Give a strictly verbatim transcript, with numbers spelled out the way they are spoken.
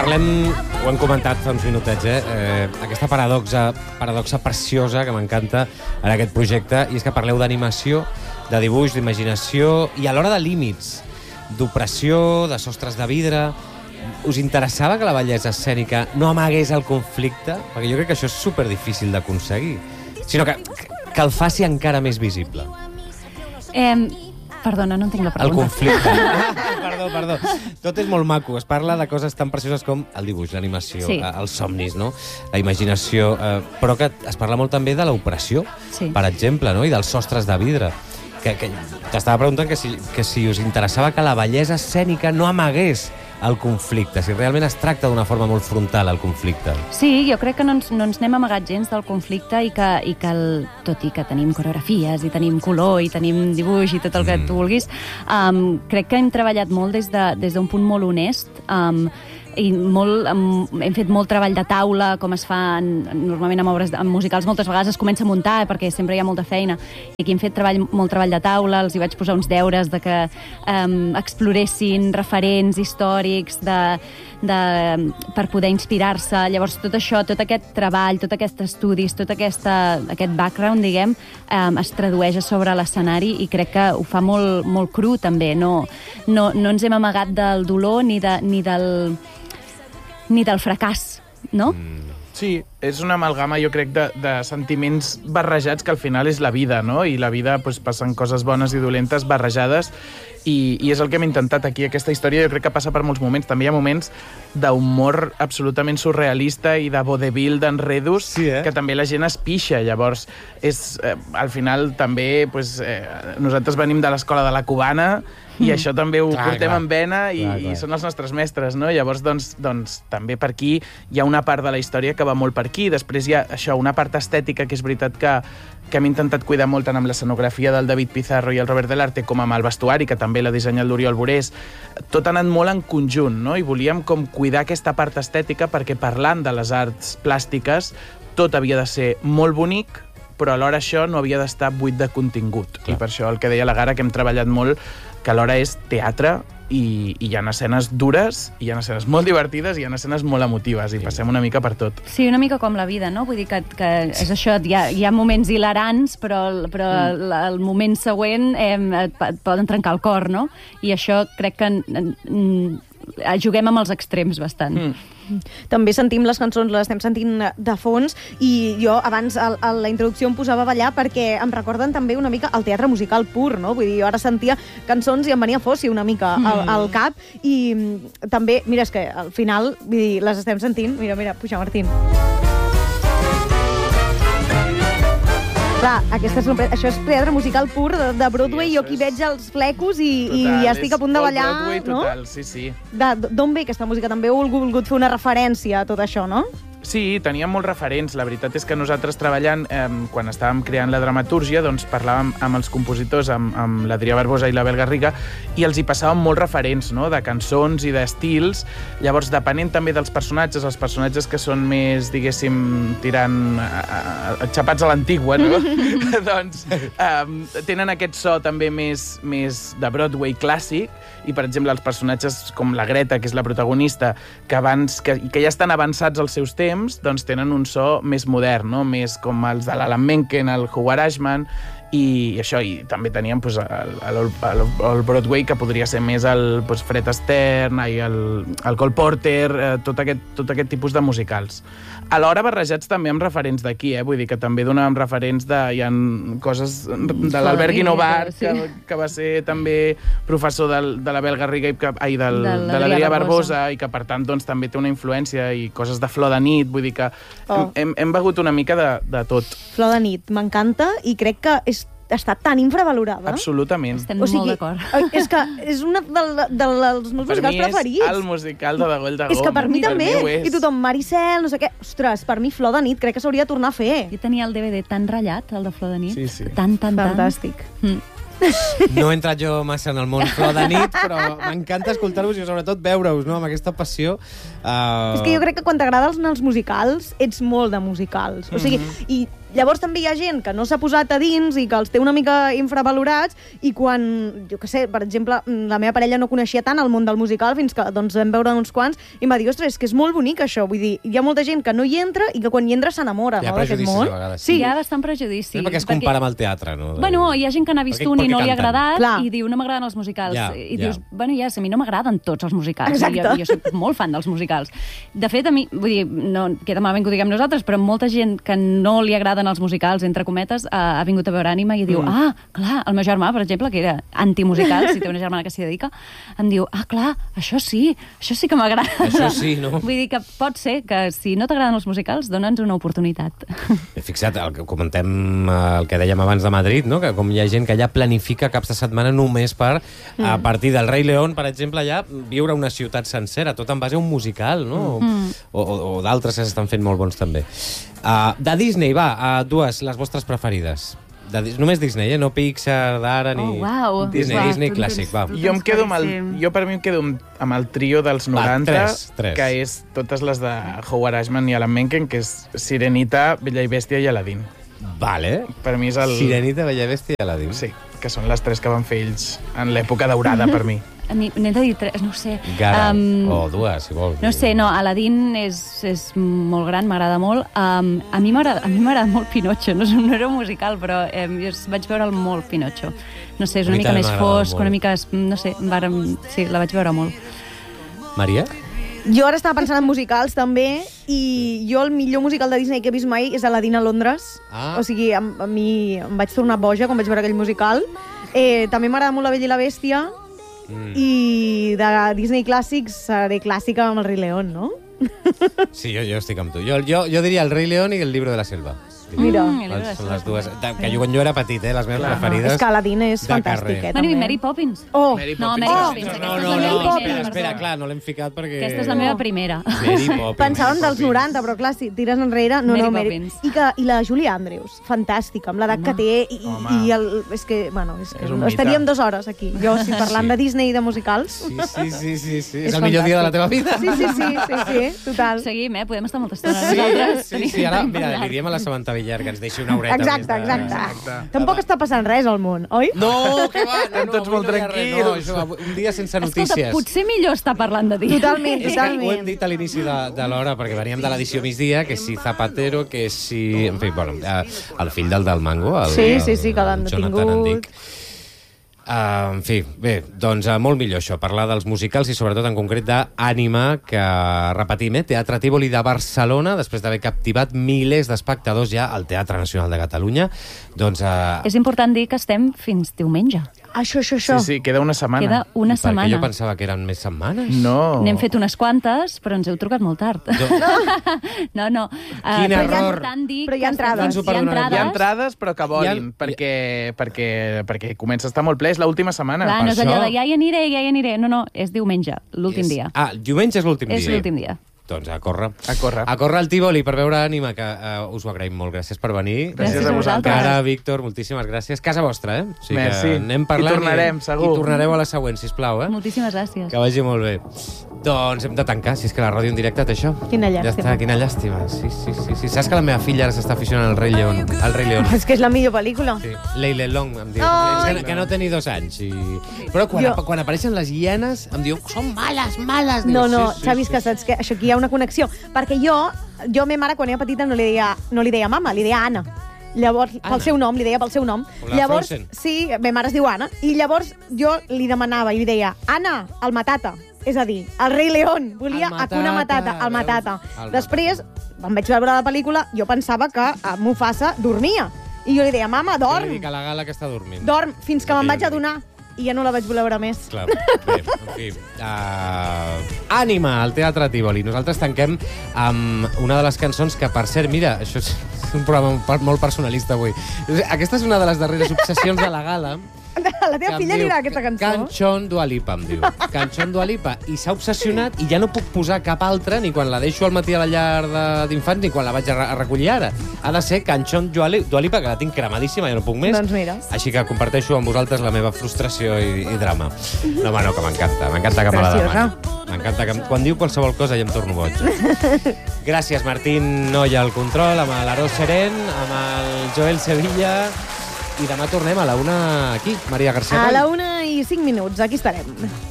parlem, ho hem comentat fa uns minutets, eh? eh aquesta paradoxa, paradoxa preciosa que m'encanta en aquest projecte, i és que parleu d'animació, de dibuix, d'imaginació, i alhora de límits, d'opressió, de sostres de vidre. Us interessava que la bellesa escènica no amagués el conflicte? Perquè jo crec que això és superdifícil d'aconseguir, sinó que, que el faci encara més visible. Eh, perdona, no entenc la pregunta. El conflicte. perdó, perdó. Tot és molt maco. Es parla de coses tan precioses com el dibuix, l'animació, sí. els somnis, no? La imaginació, eh, però que es parla molt també de l'opressió, sí. per exemple, no? I dels sostres de vidre. Que, que t'estava preguntant que si, que si us interessava que la bellesa escènica no amagués el conflicte, si realment es tracta d'una forma molt frontal el conflicte. Sí, jo crec que no ens, no ens n'hem amagat gens del conflicte i que, i que el, tot i que tenim coreografies i tenim color i tenim dibuix i tot el que mm. tu vulguis, um, crec que hem treballat molt des de, des d'un punt molt honest, um, i molt, hem fet molt treball de taula, com es fa en, normalment en obres en musicals. Moltes vegades es comença a muntar perquè sempre hi ha molta feina, i aquí hem fet treball, molt treball de taula. Els hi vaig posar uns deures de que um, exploressin referents històrics de, de, per poder inspirar-se. Llavors tot això, tot aquest treball, tot aquests estudis, tot aquesta, aquest background, diguem, um, es tradueix a sobre l'escenari, i crec que ho fa molt, molt cru també. No, no, no ens hem amagat del dolor ni, de, ni del ni del fracàs, no? Mm. Sí, és una amalgama, jo crec, de, de sentiments barrejats, que al final és la vida, no? I la vida, doncs, passen coses bones i dolentes barrejades, i, i és el que hem intentat aquí. Aquesta història jo crec que passa per molts moments. També hi ha moments d'humor absolutament surrealista i de vodevil, d'enredos, sí, eh? que també la gent es pixa. Llavors, és, eh, al final, també, doncs, eh, nosaltres venim de l'escola de la cubana, i mm. això també ho clar, portem clar. en vena, i, clar, clar. i són els nostres mestres, no? Llavors, doncs, doncs, també per aquí hi ha una part de la història que va molt per aquí. Després hi ha això, una part estètica, que és veritat que, que hem intentat cuidar molt tant amb l'escenografia del David Pizarro i el Robert Delarte, com amb el vestuari, que també l'ha dissenyat l'Oriol Borés. Tot ha anat molt en conjunt, no? I volíem com cuidar aquesta part estètica, perquè parlant de les arts plàstiques, tot havia de ser molt bonic, però alhora això no havia d'estar buit de contingut. Clar. I per això el que deia la Gara, que hem treballat molt, que alhora és teatre, i, i hi ha escenes dures, hi ha escenes molt divertides, i hi ha escenes molt emotives, i sí. passem una mica per tot. Sí, una mica com la vida, no? Vull dir que, que és això, hi ha, hi ha moments hilarants, però, però mm. el, el moment següent eh, et, et poden trencar el cor, no? I això crec que en, en, juguem amb els extrems bastant. Mm. També sentim les cançons, les estem sentint de fons, i jo abans a, a la introducció em posava a ballar perquè em recorden també una mica el teatre musical pur, no? Vull dir, jo ara sentia cançons i em venia Fossi una mica al, al cap, i també, mira, és que al final, vull dir, les estem sentint, mira, mira, puja, Martín. Clar, aquesta és, això és teatre musical pur de, de Broadway, sí, jo aquí és... veig els flecos i, total, i ja estic a punt de ballar, Broadway, no? Total, sí, sí. D'on ve aquesta música? També heu volgut fer una referència a tot això, no? Sí, teníem molts referents. La veritat és que nosaltres treballant, eh, quan estàvem creant la dramatúrgia, doncs parlàvem amb els compositors, amb, amb l'Adrià Barbosa i l'Abel Garriga, i els hi passàvem molts referents, no?, de cançons i d'estils. Llavors, depenent també dels personatges, els personatges que són més, diguéssim, tirant a, a, a, xapats a l'antigua, no? doncs eh, tenen aquest so també més, més de Broadway clàssic, i, per exemple, els personatges com la Greta, que és la protagonista, que, abans, que, que ja estan avançats als seus temps, doncs tenen un so més modern, no? Més com els de l'Alan Menken, el Howard Ashman, i això, i també teníem pues, el, el, el, el Broadway, que podria ser més el pues, Fred Astaire, i el, el Cole Porter, eh, tot, aquest, tot aquest tipus de musicals. Alhora barrejats també amb referents d'aquí, eh? Vull dir que també donàvem referents de... Hi ha coses de l'Albert Guinovart, sí. que, que va ser també professor del, de l'Abel Garriga i que, ai, del, de l'Adrià Barbosa, i que per tant doncs, també té una influència, i coses de Flor de nit, vull dir que oh. hem, hem begut una mica de, de tot. Flor de nit, m'encanta, i crec que és està tan infravalorada. Absolutament. Estem o sigui, molt d'acord. És que és un de, de, de, dels meus musicals preferits. Per mi és el musical de Dagoll de Gom. És que per mi per també. Mi I tothom, Maricel, no sé què. Ostres, per mi Flor de nit crec que s'hauria de tornar a fer. Jo tenia el D V D tan ratllat, el de Flor de nit. Sí, sí. Tan, tan, tan. Fantàstic. Mm. No he entrat jo massa en el món Flor de nit, però m'encanta escoltar-vos i sobretot veure-us, no?, amb aquesta passió. Uh... És que jo crec que quan t'agraden els musicals, ets molt de musicals. O sigui, mm-hmm. i Llavors també hi ha gent que no s'ha posat a dins i que els té una mica infravalorats i quan, jo què sé, per exemple, la meva parella no coneixia tant el món del musical fins que doncs, vam veure uns quants i em va dir, ostres, és que és molt bonic això. Vull dir, hi ha molta gent que no hi entra i que quan hi entra s'enamora, Hi ha no, d'aquest prejudicis món. a vegades. Sí, hi ha bastant prejudici. Sí, perquè es compara amb el teatre, no? Bueno, hi ha gent que n'ha vist Perquè- un i perquè no li ha canten. agradat Clar. i diu, no m'agraden els musicals. Ja, I ja. dius, bueno, ja, a mi no m'agraden tots els musicals. Exacte. Jo, jo soc molt fan dels musicals. De fet, a mi, vull dir, no queda malament que ho diguem nosaltres, però molta gent que no li agraden els musicals, entre cometes, ha, ha vingut a veure Ànima i diu, mm. ah, clar, el meu germà, per exemple, que era antimusical, si té una germana que s'hi dedica, em diu, ah, clar, això sí, això sí que m'agrada. Això sí, no? Vull dir que pot ser que si no t'agraden els musicals, dona'ns una oportunitat. Fixa't, el que comentem, eh, el que dèiem abans de Madrid, no? Que com hi ha gent que ja planifica caps de setmana només per, mm. a partir del Rei León, per exemple, ja viure una ciutat sencera, tot en base a un musical, no? Mm. O, o, o d'altres que s'estan fent molt bons també. Uh, de Disney, va, uh, dues, les vostres preferides. De, només Disney, eh? No Pixar d'ara ni... Oh, uau. Disney, Va, Disney tu clàssic, tens- va. tu Jo em quedo amb el, claríssim. jo per mi em quedo amb, amb el trio dels noranta, tres, tres. que és totes les de Howard Ashman i Alan Menken, que és Sirenita, Bella i Bèstia i Aladdin. Vale. Per mi és el... Sirenita, Bella Bèstia i Aladdin. Sí, que són les tres que van fer ells en l'època daurada, per mi. A mi n'he de dir tres, no ho sé. Gara, Um, o dues, si vols. No sé, no, Aladdin és, és molt gran, m'agrada molt. Um, a mi m'agrada a mi m'agrada molt Pinocho, no, és un- no era un musical, però eh, jo es- vaig veure'l molt, Pinocho. No sé, és A una mi mica també més m'agrada fosc, molt. una mica... es- no sé, vàrem, sí, la vaig veure molt. Maria? Jo ara estava pensant en musicals, també, i jo el millor musical de Disney que he vist mai és Aladdin a Londres. Ah. O sigui, a, a mi em vaig tornar boja quan vaig veure aquell musical. Eh, també m'agrada molt La Bella i la Bèstia, Mm. i de Disney clàssics seré clàssica amb el Rei León, no? Sí, jo, jo estic amb tu. Jo, jo, jo diria el Rei León i el Libro de la Selva. Mira. Mm, el Libro de la Són Selva les dues. també. De, que jo, quan jo era petit, eh, les meves Clar. preferides. És que Aladdin és de fantàstic, carrer. eh, Bueno, i també. Mary Poppins. Oh, Mary No, Poppins. Mary Oh, Poppins. No, aquesta no, és no, la no, meva no, primera. espera, espera, clar, no l'hem ficat perquè... Aquesta és la meva primera. Mary Poppins. Pensava en dels Poppins. noranta, però clar, si tires enrere... No, Mary no, Mary... Poppins. I, que, I la Julia Andrews, fantàstica, amb l'edat que té. I, Home. i el, és que, bueno, és que És un mite. estaríem dues hores aquí. Jo, si parlant Sí. de Disney i de musicals... Sí, sí, sí, sí, sí. És, És el millor dia de la fantàstic. teva vida. Sí, sí, sí, sí, sí, total. Seguim, eh? Podem estar molta estona Sí, nosaltres. sí, sí, ara, mira, li diem a la Samantha Villar que ens deixi una horeta Exacte, més de... exacte. Exacte. Tampoc està passant res al món, oi? No, que va, no, no, Tots avui molt no hi ha res, tranquils. No, això, avui- un dia sense Escolta, notícies. potser millor estar parlant de dia. Totalment, És que ho hem totalment. dit a l'inici de, de l'hora, perquè veníem de l'edició migdia, que si Zapatero, que si... En fi, bueno, eh, el fill del del Mango, el, Sí, sí, sí, que l'han el Jonathan detingut. Andic. Uh, en fi, bé, doncs uh, molt millor això, parlar dels musicals i sobretot en concret d'Ànima, que repetim, eh, Teatre Tívoli de Barcelona, després d'haver captivat milers d'espectadors ja al Teatre Nacional de Catalunya. Doncs... Uh, És important dir que estem fins diumenge. Això, això, això. Sí, sí, queda una setmana. Queda una perquè setmana. jo pensava que eren més setmanes. No. N'hem fet unes quantes, però ens heu trucat molt tard. No, no. Uh, Quin però és error. important dir Però hi ha que entrades. estem- Ens ho hi ha perdonarem. entrades. Hi ha entrades, però que volin, Hi ha- perquè, perquè, perquè comença a estar molt ple. És l'última setmana. Clar, per no és allò això- de ja hi aniré, ja hi aniré. No, no, és diumenge, l'últim És- dia. Ah, diumenge és l'últim dia. És l'últim dia. Doncs a córrer. A córrer. A córrer al Tívoli per veure Ànima, que uh, us ho agraïm molt. Gràcies per venir. Gràcies a vosaltres. Cara, Víctor, moltíssimes gràcies. Casa vostra, eh? O sigui Merci. que anem parlant Hi tornarem, i, segur. I tornareu a la següent, sisplau, eh? Moltíssimes gràcies. Que vagi molt bé. Doncs hem de tancar, si és que la ràdio en directe té això. Quina Ja llàstima. està, quina llàstima. Sí, sí, sí, sí. Saps que la meva filla ara s'està aficionant al Rei León? Al Rei León. És que és la millor pel·lícula. Sí. Leile Long, em diu. Ai. És que, que no té ni dos anys. I... Però quan, Jo- quan apareixen les hienes, em diu, són males, males. Diu, No, no, sí, sí, Xavi, és sí. que saps que això aquí hi ha una connexió. Perquè jo, jo a meva mare, quan era petita, no li deia, no li deia mama, li deia Anna. Llavors, Anna. pel seu nom, li deia pel seu nom. Com la Llavors, Frozen. sí, meva mare es diu Anna. I llavors jo li demanava i li deia, Anna, el Matata. És a dir, el Rei León. Volia El Matata, Hakuna Matata, veus? el Matata. El Després, quan vaig veure la pel·lícula, jo pensava que a Mufasa dormia. I jo li deia, mama, Jo dorm, li dic a la Gala que està dormint. dorm, fins que El me'n que vaig jo li dic. adonar. I ja no la vaig voler veure més. Clar, bé, en fi. Uh, Ànima, al Teatre Tívoli. Nosaltres tanquem amb una de les cançons que, per cert, mira, això és un programa molt personalista avui. Aquesta és una de les darreres obsessions de la gala. A la teva que em filla li diu agrada aquesta cançó? Canchón Dua Lipa, em diu. Canchón Dua Lipa. I s'ha obsessionat i ja no puc posar cap altra ni quan la deixo al matí a la llar de- d'infants ni quan la vaig a, re- a recollir ara. Ha de ser Canchón Dua Li- Dua Lipa, que la tinc cremadíssima, ja no puc més. Doncs mira. Així que comparteixo amb vosaltres la meva frustració i, i drama. No, home, no, que m'encanta. M'encanta que me la Preciosa. demani. M'encanta. m'encanta. Que quan diu qualsevol cosa ja em torno boig. Gràcies, Martín Noia, al control, amb l'Arós Seren, amb el Joel Sevilla, i demà tornem a la una aquí, Maria García. A la una i cinc minuts, aquí estarem.